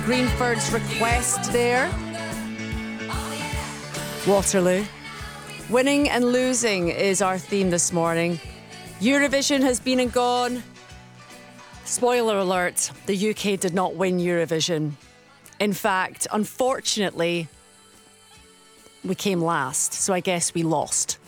Greenford's request there. Waterloo. Winning and losing is our theme this morning. Eurovision has been and gone. Spoiler alert, the UK did not win Eurovision. In fact, unfortunately, we came last, so I guess we lost.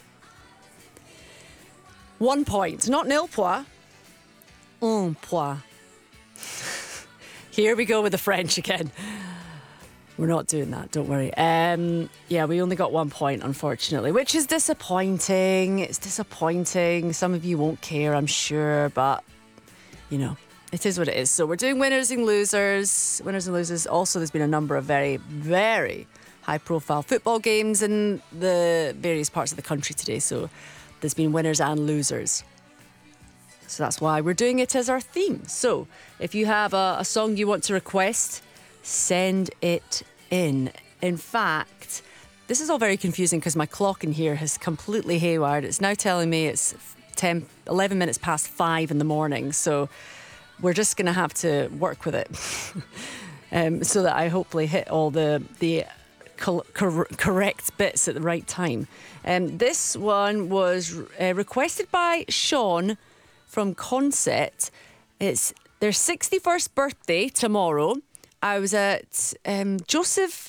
1 point, not nil point. Un point. Here we go with the French again. We're not doing that, don't worry. Yeah, we only got 1 point, unfortunately, which is disappointing. It's disappointing. Some of you won't care, I'm sure, but, you know, it is what it is. So we're doing winners and losers. Winners and losers. Also, there's been a number of very, very high-profile football games in the various parts of the country today. So there's been winners and losers. So that's why we're doing it as our theme. So if you have a song you want to request, send it in. In fact, this is all very confusing because my clock in here has completely haywired. It's now telling me it's 11 minutes past 5 in the morning. So we're just going to have to work with it so that I hopefully hit all the correct bits at the right time. This one was requested by Sean from Consett. It's their 61st birthday tomorrow. I was at Joseph